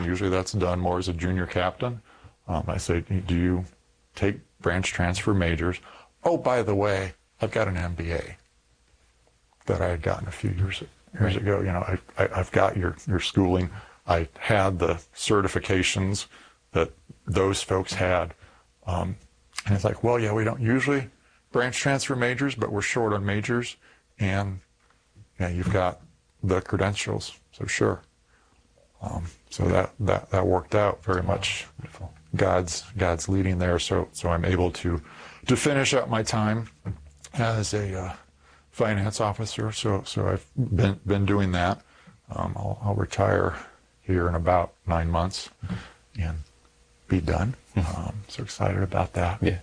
usually that's done more as a junior captain. I say, do you take branch transfer majors? Oh, by the way, I've got an MBA that I had gotten a few years ago. You know, I've got your schooling. I had the certifications that those folks had. And it's like, well, yeah, we don't usually branch transfer majors, but we're short on majors. And yeah, you've got the credentials, so sure. So that worked out very much. Beautiful. God's leading there. So I'm able to finish up my time as a finance officer. So I've been doing that. I'll retire here in about 9 months and be done. So excited about that. Yeah.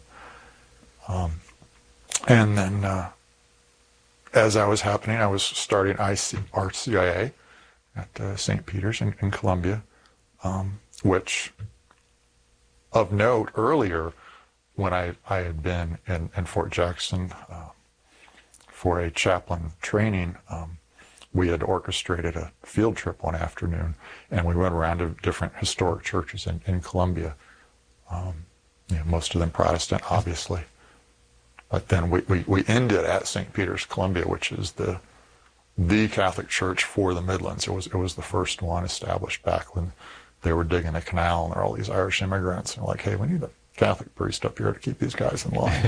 And then as that was happening, I was starting RCIA at St. Peter's in Columbia, which, of note, earlier when I had been in Fort Jackson for a chaplain training, we had orchestrated a field trip one afternoon, and we went around to different historic churches in Columbia. You know, most of them Protestant, obviously. But then we ended at St. Peter's, Columbia, which is the Catholic church for the Midlands. It was the first one established back when they were digging a canal, and there were all these Irish immigrants. And they're like, hey, we need a Catholic priest up here to keep these guys in line.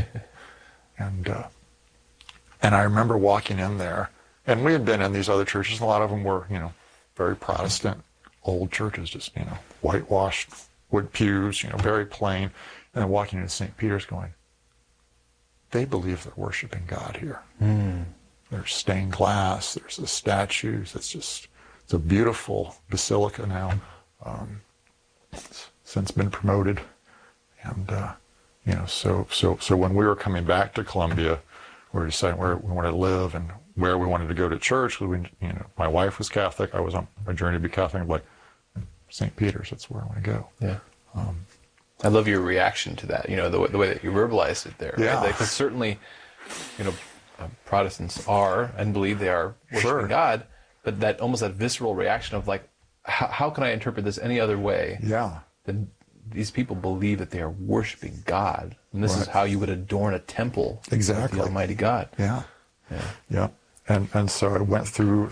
And I remember walking in there, and we had been in these other churches, and a lot of them were, you know, very Protestant, old churches, just, you know, whitewashed wood pews, you know, very plain. And then walking into St. Peter's going, they believe they're worshiping God here. There's stained glass, there's the statues. It's a beautiful basilica now. It's since been promoted. And, you know, so when we were coming back to Columbia, we were deciding where we wanted to live and where we wanted to go to church. Because you know, my wife was Catholic. I was on a journey to be Catholic. I'm like, St. Peter's, that's where I want to go. Yeah. I love your reaction to that, you know, the way that you verbalized it there. Yeah. Right? Because certainly, you know, Protestants are and believe they are worshiping God, but that almost that visceral reaction of like, how can I interpret this any other way? Yeah. Than these people believe that they are worshiping God, and this is how you would adorn a temple. Exactly. With the Almighty God. Yeah. Yeah. And so I went through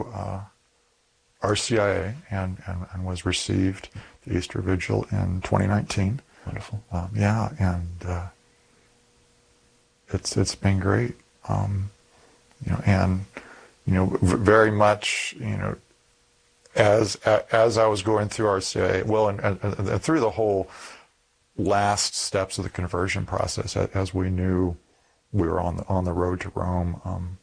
RCIA and was received the Easter Vigil in 2019. Wonderful. Yeah, and it's been great. You know, and you know, very much, you know, as I was going through RCIA, well, and through the whole last steps of the conversion process, as we knew we were on the road to Rome.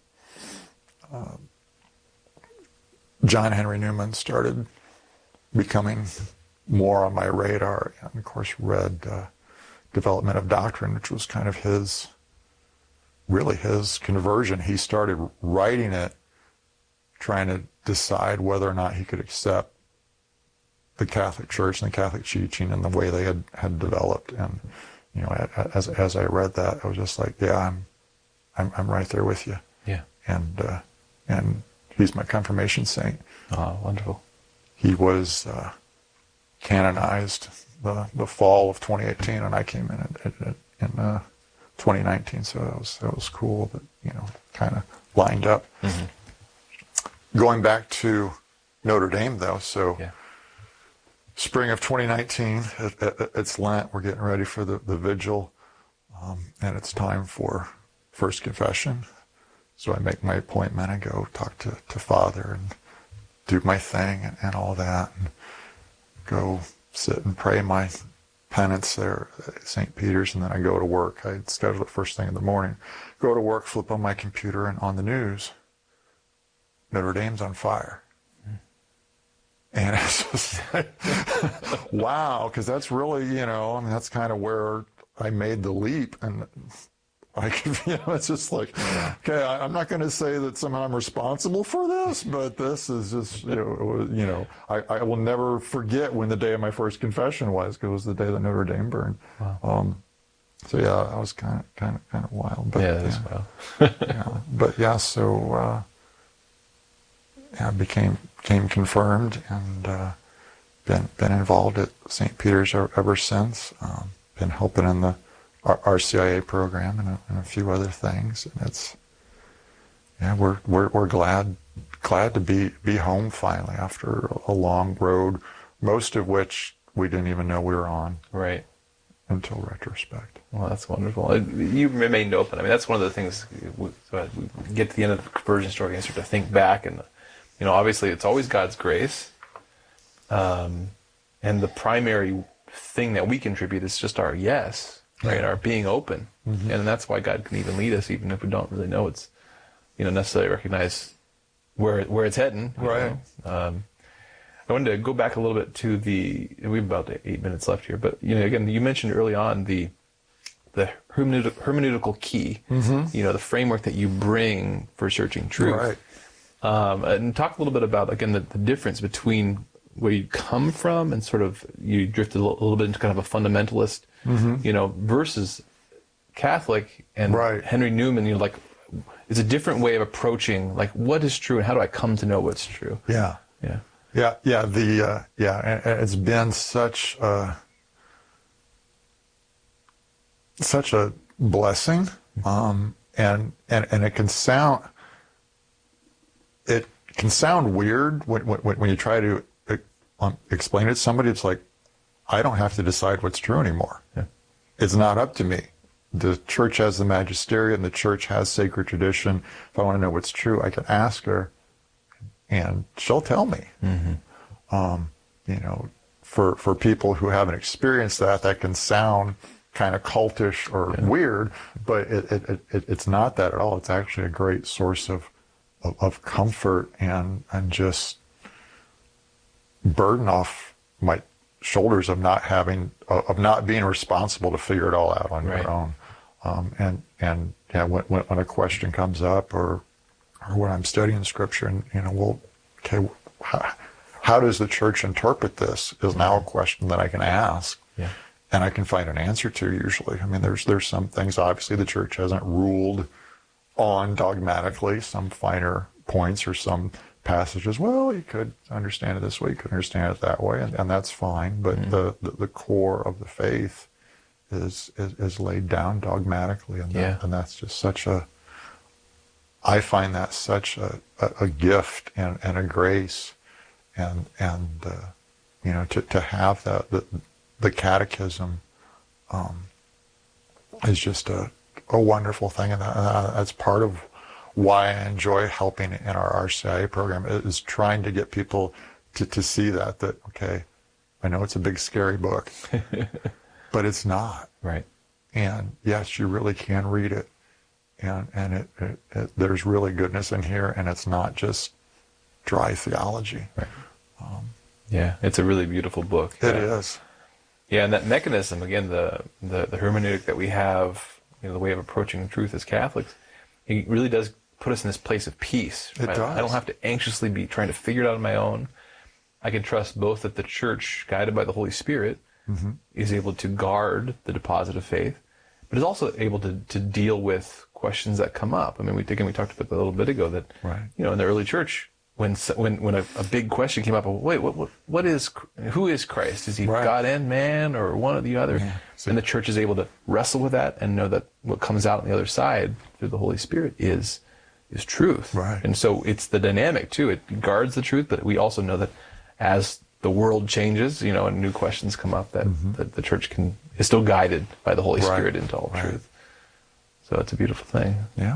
John Henry Newman started becoming more on my radar, and of course read Development of Doctrine, which was kind of his conversion. He started writing it, trying to decide whether or not he could accept the Catholic Church and the Catholic teaching and the way they had developed. And you know, as I read that, I was just like, yeah, I'm right there with you. Yeah. And he's my confirmation saint. Oh, wonderful. He was canonized the fall of 2018, and I came in 2019. So that was cool. That, you know, kind of lined up. Mm-hmm. Going back to Notre Dame, though, so yeah. Spring of 2019, it's Lent. We're getting ready for the vigil, and it's time for First Confession. So I make my appointment. I go talk to Father and do my thing and all that, and go sit and pray my penance there at St. Peter's, and then I go to work. I schedule it first thing in the morning. Go to work, flip on my computer, and on the news, Notre Dame's on fire. And it's just like, wow, because that's really, you know, I mean, that's kind of where I made the leap. And I could, you know, it's just like, okay, I'm not going to say that somehow I'm responsible for this, but this is just, you know, I will never forget when the day of my first confession was, because it was the day that Notre Dame burned. Wow. So yeah, I was kind of wild. But, yeah, that's wild. Yeah, but yeah, so I became confirmed, and been involved at St. Peter's ever since. Been helping in the RCIA program and a few other things, and it's we're glad to be home finally after a long road, most of which we didn't even know we were on. Right. Until retrospect. Well, that's wonderful. You remained open. I mean, that's one of the things. We get to the end of the conversion story and start to think back, and obviously, it's always God's grace, and the primary thing that we contribute is just our yes, right? Our being open, and that's why God can even lead us, even if we don't really know it's, necessarily recognize where it's heading. Right. I wanted to go back a little bit to we have about 8 minutes left here, but again, you mentioned early on the hermeneutical key, the framework that you bring for searching truth. Right. And talk a little bit about, again, the difference between where you come from and sort of you drifted a little bit into kind of a fundamentalist, versus Catholic and Henry Newman. It's a different way of approaching what is true and how do I come to know what's true. Yeah. Yeah. Yeah, and it's been such a blessing, and it can sound weird when you try to explain it to somebody. It's like, I don't have to decide what's true anymore. Yeah. It's not up to me. The church has the magisterium, the church has sacred tradition. If I want to know what's true, I can ask her, and she'll tell me. For people who haven't experienced that can sound kind of cultish or weird, but it's not that at all. It's actually a great source of comfort and just burden off my shoulders of not being responsible to figure it all out on your own. When a question comes up or when I'm studying scripture and how does the church interpret this is now a question that I can ask, and I can find an answer to usually. I mean, there's some things obviously the church hasn't ruled on dogmatically, some finer points or some passages. Well, you could understand it this way, you could understand it that way, and that's fine. But the core of the faith is laid down dogmatically, and that's just I find that such a gift and a grace, and to have the catechism is just a wonderful thing, and that's part of why I enjoy helping in our RCIA program, is trying to get people to see that okay, I know it's a big scary book, but it's not. Right. And yes, you really can read it. And there's really goodness in here, and it's not just dry theology. Right. It's a really beautiful book. It is. Yeah, and that mechanism, again, the hermeneutic that we have, the way of approaching truth as Catholics, it really does put us in this place of peace. Right? It does. I don't have to anxiously be trying to figure it out on my own. I can trust both that the Church, guided by the Holy Spirit, is able to guard the deposit of faith, but is also able to deal with questions that come up. I mean, we talked about that a little bit ago, that in the early church, when a big question came up, wait, who is Christ? Is he God and man, or one or the other? Yeah. And the church is able to wrestle with that and know that what comes out on the other side through the Holy Spirit is truth. Right. And so it's the dynamic too. It guards the truth, but we also know that as the world changes, and new questions come up, that the church is still guided by the Holy Spirit into all truth. So it's a beautiful thing. Yeah.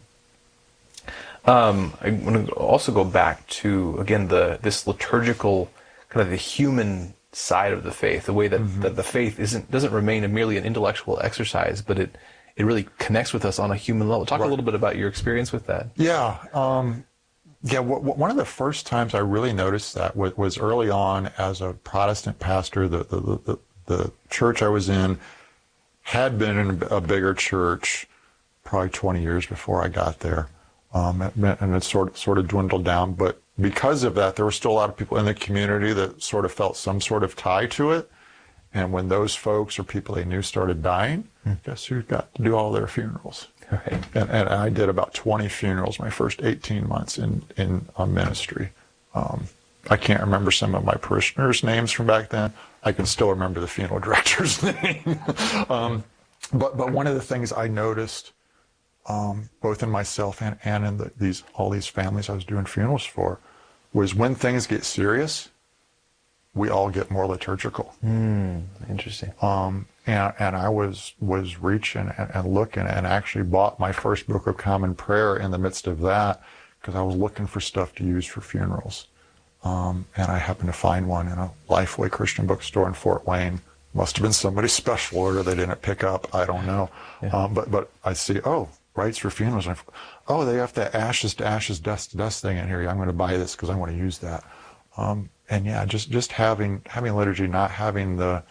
I want to also go back to, again, this liturgical, kind of the human side of the faith, the way that the faith doesn't remain merely an intellectual exercise, but it really connects with us on a human level. Talk a little bit about your experience with that. Yeah. One of the first times I really noticed that was early on as a Protestant pastor. The church I was in had been in a bigger church probably 20 years before I got there. And it sort of dwindled down. But because of that, there were still a lot of people in the community that sort of felt some sort of tie to it. And when those folks or people they knew started dying, guess who got to do all their funerals? Right. And I did about 20 funerals my first 18 months in ministry. I can't remember some of my parishioners' names from back then. I can still remember the funeral director's name. But one of the things I noticed, both in myself and in all these families I was doing funerals for, was when things get serious, we all get more liturgical. Interesting. And I was reaching and looking, and actually bought my first Book of Common Prayer in the midst of that, because I was looking for stuff to use for funerals. And I happened to find one in a Lifeway Christian bookstore in Fort Wayne. Must have been somebody's special order they didn't pick up. I don't know. Yeah. But I see, rites for funerals. They have that ashes to ashes, dust to dust thing in here. I'm going to buy this because I want to use that. And yeah, just having liturgy, not having the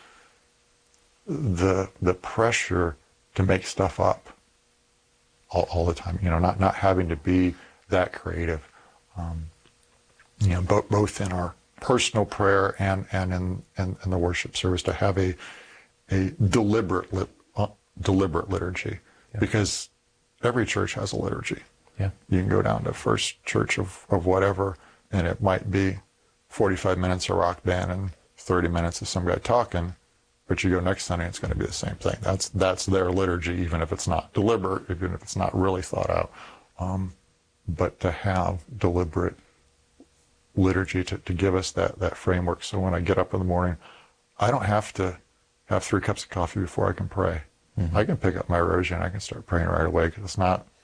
pressure to make stuff up all the time. Not having to be that creative. Both in our personal prayer and in the worship service, to have a deliberate liturgy, because every church has a liturgy. Yeah. You can go down to First Church of whatever, and it might be 45 minutes of rock band and 30 minutes of some guy talking, but you go next Sunday, it's going to be the same thing. That's their liturgy, even if it's not deliberate, even if it's not really thought out. But to have deliberate liturgy to give us that framework, so when I get up in the morning, I don't have to have 3 cups of coffee before I can pray. Mm-hmm. I can pick up my rosary and I can start praying right away, because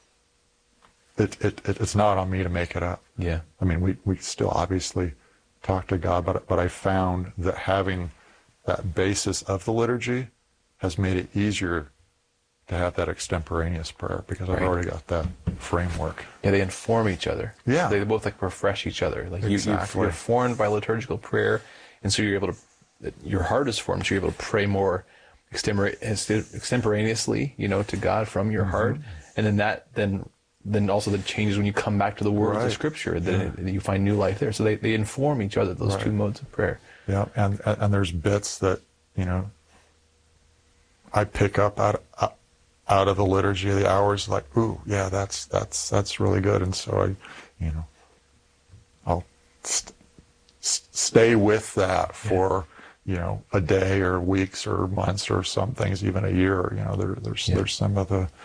it's not on me to make it up. Yeah. I mean, we still obviously talk to God, but I found that having that basis of the liturgy has made it easier to have that extemporaneous prayer, because I've already got that framework. Yeah, they inform each other. Yeah. They both refresh each other. Like exactly. You're formed by liturgical prayer, and so you're able to, your heart is formed, so you're able to pray more extemporaneously, to God from your heart. And then also that changes when you come back to the words of Scripture. Then you find new life there. So they inform each other, those two modes of prayer. Yeah, and there's bits that, I pick up out of the liturgy of the hours, like, ooh, yeah, that's really good. And so I'll stay with that for, a day or weeks or months or some things, even a year. There's some of the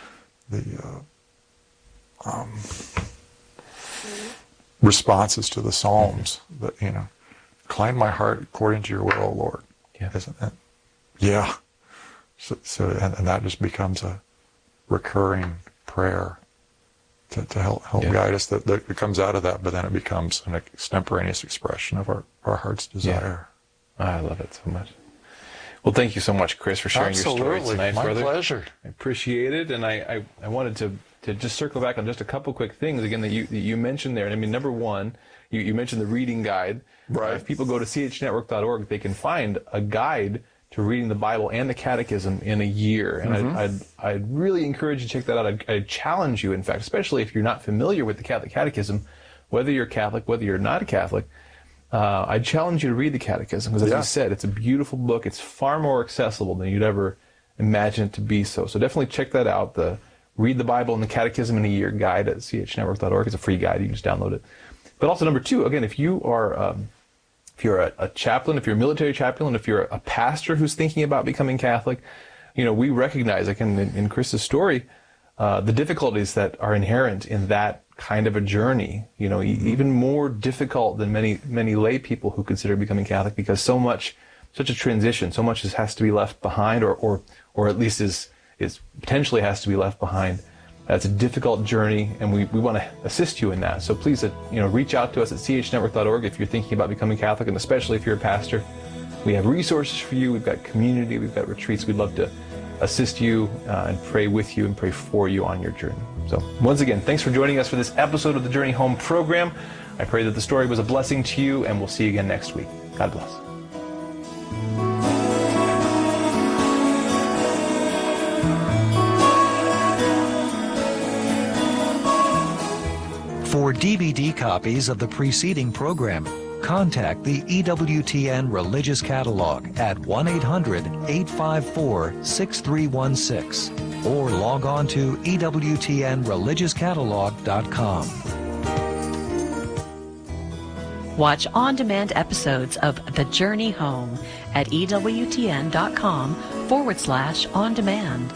responses to the Psalms that, incline my heart according to your will, O Lord. Yeah. Isn't it? Yeah. So and that just becomes a recurring prayer to help guide us. That comes out of that, but then it becomes an extemporaneous expression of our heart's desire. Yeah. I love it so much. Well, thank you so much, Chris, for sharing your story tonight, my brother. Pleasure. I appreciate it, and I wanted to just circle back on just a couple quick things again that you mentioned there. And I mean, number one, you mentioned the reading guide. Right. If people go to chnetwork.org, they can find a guide to reading the Bible and the Catechism in a year. And I'd really encourage you to check that out. I'd challenge you, in fact, especially if you're not familiar with the Catholic Catechism, whether you're Catholic, whether you're not a Catholic, I'd challenge you to read the Catechism, because as you said, it's a beautiful book. It's far more accessible than you'd ever imagine it to be so. So definitely check that out. The Read the Bible and the Catechism in a Year guide at chnetwork.org. It's a free guide. You can just download it. But also, number two, again, if you are if you're a chaplain, if you're a military chaplain, if you're a pastor who's thinking about becoming Catholic, we recognize, like in Chris's story, the difficulties that are inherent in that kind of a journey. Even more difficult than many lay people who consider becoming Catholic, because such a transition, so much has to be left behind, or at least is potentially has to be left behind. It's a difficult journey, and we want to assist you in that. So please, reach out to us at chnetwork.org if you're thinking about becoming Catholic, and especially if you're a pastor. We have resources for you. We've got community. We've got retreats. We'd love to assist you and pray with you and pray for you on your journey. So once again, thanks for joining us for this episode of the Journey Home program. I pray that the story was a blessing to you, and we'll see you again next week. God bless. For DVD copies of the preceding program, contact the EWTN Religious Catalog at 1-800-854-6316 or log on to EWTNReligiousCatalog.com. Watch on-demand episodes of The Journey Home at EWTN.com/on-demand.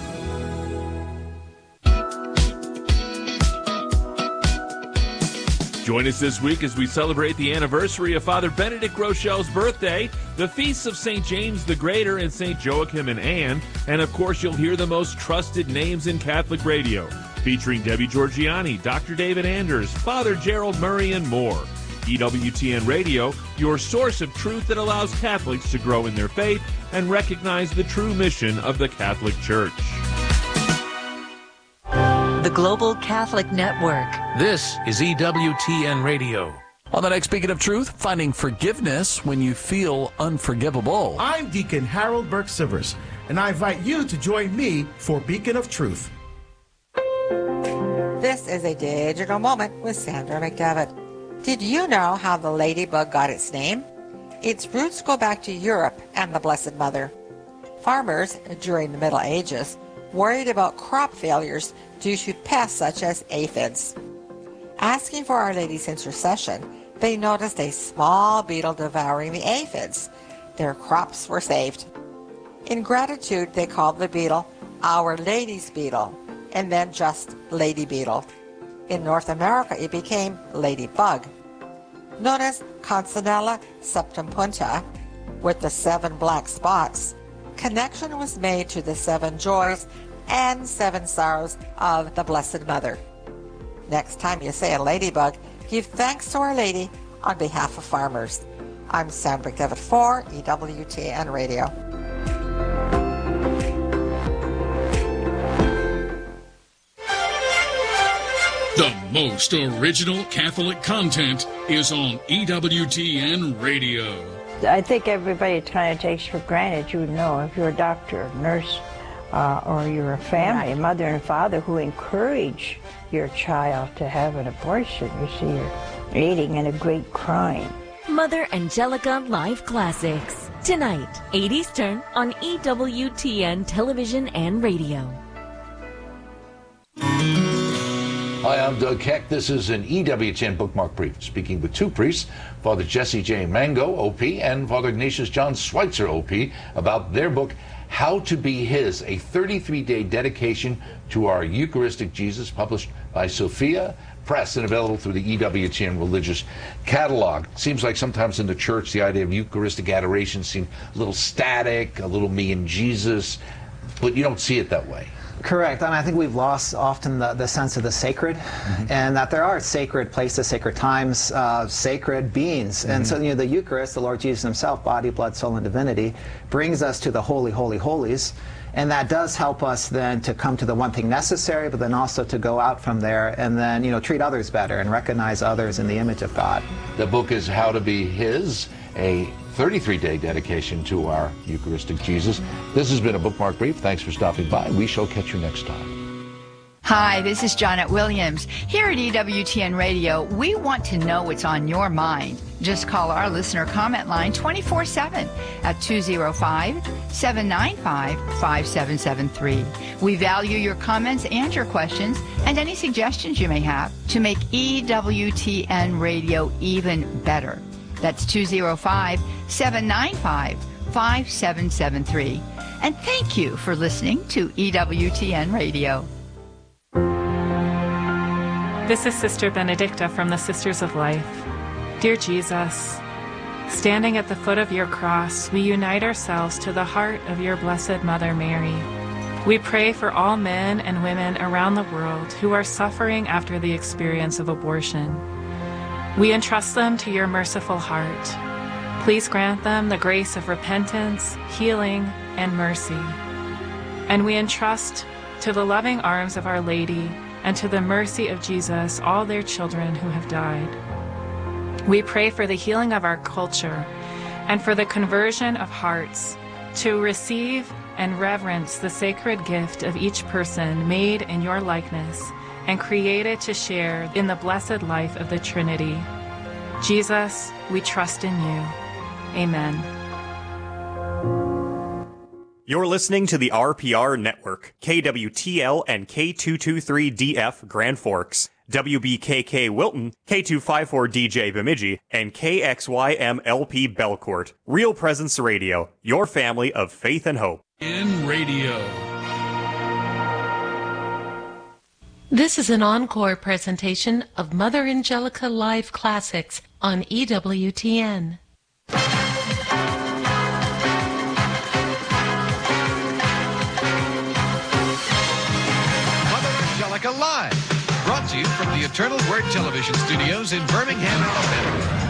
Join us this week as we celebrate the anniversary of Father Benedict Rochelle's birthday, the feasts of St. James the Greater and St. Joachim and Anne, and of course you'll hear the most trusted names in Catholic radio, featuring Debbie Georgianni, Dr. David Anders, Father Gerald Murray, and more. EWTN Radio, your source of truth that allows Catholics to grow in their faith and recognize the true mission of the Catholic Church. The Global Catholic Network. This is EWTN Radio. On the next Beacon of Truth, finding forgiveness when you feel unforgivable. I'm Deacon Harold Burke-Sivers, and I invite you to join me for Beacon of Truth. This is a digital moment with Sandra McDevitt. Did you know how the ladybug got its name? Its roots go back to Europe and the Blessed Mother. Farmers, during the Middle Ages, worried about crop failures due to pests such as aphids. Asking for Our Lady's intercession, they noticed a small beetle devouring the aphids. Their crops were saved. In gratitude, they called the beetle Our Lady's beetle, and then just lady beetle. In North America, it became ladybug. Known as Consinella septempunta, with the 7 black spots, connection was made to the 7 joys and 7 sorrows of the Blessed Mother. Next time you say a ladybug, give thanks to Our Lady on behalf of farmers. I'm Sandra McDevitt for EWTN Radio. The most original Catholic content is on EWTN Radio. I think everybody kind of takes for granted, you know, if you're a doctor, a nurse, or you're a family, a mother and father who encourage your child to have an abortion. You see, you're aiding in a great crime. Mother Angelica Live Classics. Tonight, 8 Eastern on EWTN Television and Radio. Hi, I'm Doug Keck. This is an EWTN Bookmark Brief, speaking with 2 priests, Father Jesse J. Mango, OP, and Father Ignatius John Schweitzer, OP, about their book, How to Be His, a 33-day dedication to our Eucharistic Jesus, published by Sophia Press and available through the EWTN Religious Catalog. Seems like sometimes in the church, the idea of Eucharistic adoration seems a little static, a little me and Jesus, but you don't see it that way. Correct. I mean, I think we've lost often the sense of the sacred, and that there are sacred places, sacred times, sacred beings. And so, you know, the Eucharist, the Lord Jesus himself, body, blood, soul, and divinity, brings us to the holy, holy, holies. And that does help us then to come to the one thing necessary, but then also to go out from there and then, you know, treat others better and recognize others in the image of God. The book is How to Be His, a 33-day dedication to our Eucharistic Jesus. This has been a Bookmark Brief. Thanks for stopping by. We shall catch you next time. Hi, this is Janet Williams. Here at EWTN Radio, we want to know what's on your mind. Just call our listener comment line 24/7 at 205-795-5773. We value your comments and your questions and any suggestions you may have to make EWTN Radio even better. That's 205-795-5773. And thank you for listening to EWTN Radio. This is Sister Benedicta from the Sisters of Life. Dear Jesus, standing at the foot of your cross, we unite ourselves to the heart of your Blessed Mother Mary. We pray for all men and women around the world who are suffering after the experience of abortion. We entrust them to your merciful heart. Please grant them the grace of repentance, healing, and mercy. And we entrust to the loving arms of Our Lady and to the mercy of Jesus all their children who have died. We pray for the healing of our culture and for the conversion of hearts to receive and reverence the sacred gift of each person made in your likeness and created to share in the blessed life of the Trinity. Jesus, we trust in you. Amen. You're listening to the RPR Network, KWTL and K223DF Grand Forks, WBKK Wilton, K254DJ Bemidji, and KXYMLP Belcourt. Real Presence Radio, your family of faith and hope. In radio. This is an encore presentation of Mother Angelica Live Classics on EWTN. Mother Angelica Live, brought to you from the Eternal Word Television Studios in Birmingham, Alabama.